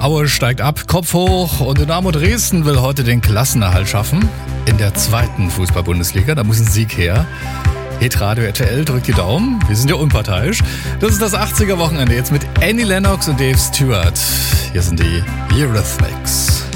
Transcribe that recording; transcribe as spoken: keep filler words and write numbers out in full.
Aue steigt ab, Kopf hoch und Dynamo Dresden will heute den Klassenerhalt schaffen. In der zweiten Fußball-Bundesliga, da muss ein Sieg her. Hitradio R T L drückt die Daumen, wir sind ja unparteiisch. Das ist das achtziger Wochenende jetzt mit Annie Lennox und Dave Stewart. Hier sind die Eurythmics.